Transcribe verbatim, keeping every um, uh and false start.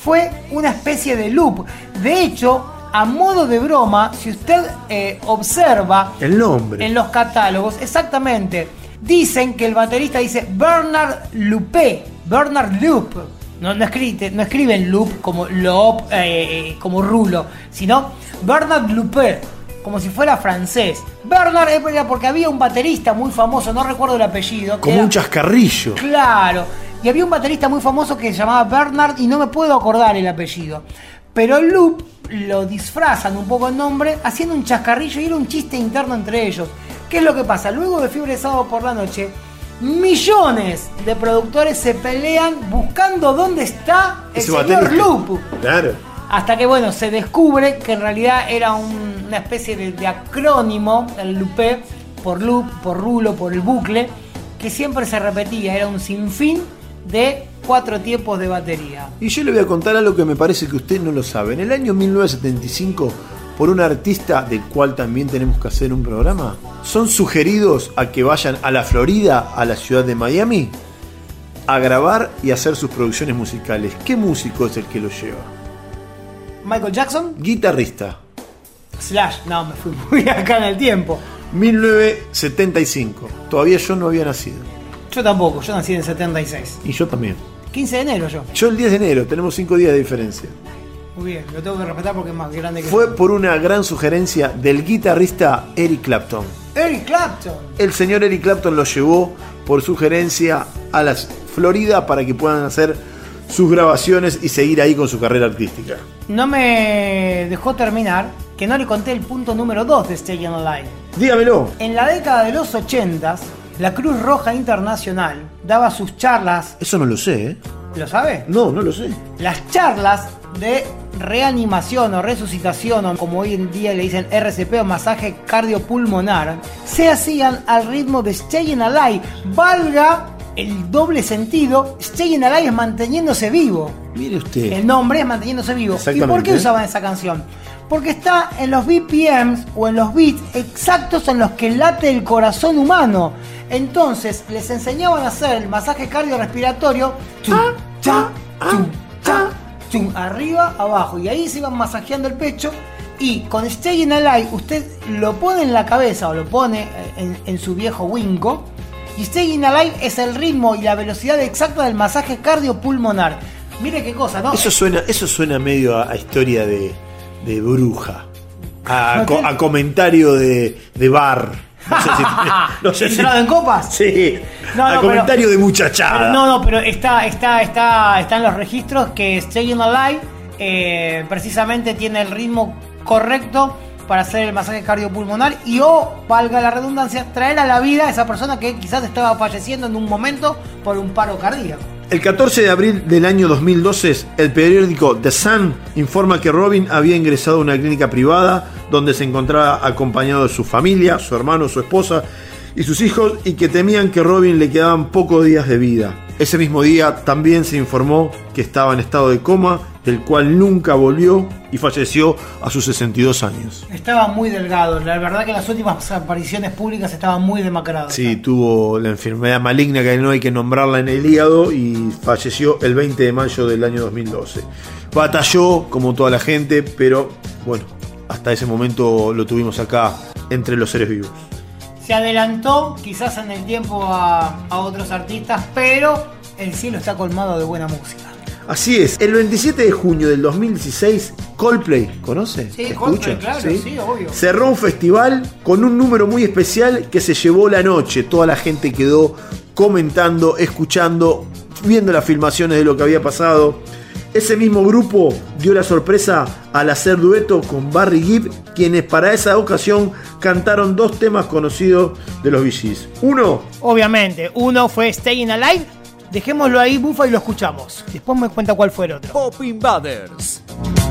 fue una especie de loop. De hecho, a modo de broma, si usted eh, observa el nombre en los catálogos, exactamente, dicen que el baterista dice Bernard Loupé, Bernard Loop. No, no, escribe, no escriben loop como loop, eh, como rulo, sino Bernard Loupé, como si fuera francés. Bernard era porque había un baterista muy famoso, no recuerdo el apellido. Como era, un chascarrillo. Claro. Y había un baterista muy famoso que se llamaba Bernard y no me puedo acordar el apellido. Pero el loop lo disfrazan un poco el nombre haciendo un chascarrillo y era un chiste interno entre ellos. ¿Qué es lo que pasa? Luego de Fiebre de Sábado por la Noche, millones de productores se pelean buscando dónde está el Ese señor baterista. Loop. Claro. Hasta que, bueno, se descubre que en realidad era un, una especie de, de acrónimo, el loopé, por loop, por rulo, por el bucle, que siempre se repetía. Era un sinfín de cuatro tiempos de batería. Y yo le voy a contar algo que me parece que usted no lo sabe. En el año mil novecientos setenta y cinco, por un artista del cual también tenemos que hacer un programa, son sugeridos a que vayan a la Florida, a la ciudad de Miami, a grabar y hacer sus producciones musicales. ¿Qué músico es el que lo lleva? Michael Jackson, Guitarrista. Slash, no, me fui muy acá en el tiempo. mil novecientos setenta y cinco. Todavía yo no había nacido. Yo tampoco, yo nací en el setenta y seis. Y yo también. quince de enero yo. Yo el diez de enero, tenemos cinco días de diferencia. Muy bien, lo tengo que respetar porque es más grande que Fue yo. por una gran sugerencia del guitarrista Eric Clapton. Eric Clapton. El señor Eric Clapton lo llevó por sugerencia a la Florida para que puedan hacer sus grabaciones y seguir ahí con su carrera artística. No me dejó terminar que no le conté el punto número dos de Staying Alive. Dígamelo. En la década de los ochentas, la Cruz Roja Internacional daba sus charlas. Eso no lo sé, ¿eh? ¿Lo sabe? No, no lo sé. Las charlas de reanimación o resucitación, o como hoy en día le dicen R C P o masaje cardiopulmonar, se hacían al ritmo de Staying Alive. Valga el doble sentido, Staying Alive es manteniéndose vivo. Mire usted. El nombre es manteniéndose vivo. ¿Y Exactamente. por qué usaban esa canción? Porque está en los B P Ms o en los beats exactos en los que late el corazón humano. Entonces les enseñaban a hacer el masaje cardiorrespiratorio, chum, cha, chum, cha, chum, arriba, abajo, y ahí se iban masajeando el pecho. Y con Staying Alive usted lo pone en la cabeza o lo pone en, en su viejo Winco, y Staying Alive es el ritmo y la velocidad exacta del masaje cardiopulmonar. Mire qué cosa, ¿no? Eso suena, eso suena medio a, a historia de, de bruja. A, co- a comentario de, de bar. No sé si, no sé si- ¿Entrado en copas? Sí. No, a no, comentario pero- de muchachada. Pero no, no, pero está, está, está, está en los registros que Staying Alive eh, precisamente tiene el ritmo correcto para hacer el masaje cardiopulmonar y o, valga la redundancia, traer a la vida a esa persona que quizás estaba falleciendo en un momento por un paro cardíaco. El catorce de abril del año dos mil doce, el periódico The Sun informa que Robin había ingresado a una clínica privada donde se encontraba acompañado de su familia, su hermano, su esposa y sus hijos, y que temían que Robin le quedaban pocos días de vida. Ese mismo día también se informó que estaba en estado de coma, del cual nunca volvió y falleció a sus sesenta y dos años. Estaba muy delgado, la verdad que las últimas apariciones públicas estaban muy demacradas. Sí, tuvo la enfermedad maligna que no hay que nombrarla en el hígado y falleció el veinte de mayo del año dos mil doce. Batalló como toda la gente, pero bueno, hasta ese momento lo tuvimos acá entre los seres vivos. Se adelantó quizás en el tiempo a, a otros artistas, pero el cielo está colmado de buena música. Así es, el veintisiete de junio del dos mil dieciséis, Coldplay, ¿conoce? Sí, ¿Escucha? Coldplay, claro, sí, obvio. Cerró un festival con un número muy especial que se llevó la noche. Toda la gente quedó comentando, escuchando, viendo las filmaciones de lo que había pasado. Ese mismo grupo dio la sorpresa al hacer dueto con Barry Gibb, quienes para esa ocasión cantaron dos temas conocidos de los Bee Gees. Uno, Obviamente, uno fue Staying Alive. Dejémoslo ahí, bufa, y lo escuchamos. Después me cuenta cuál fue el otro. Pop Invaders.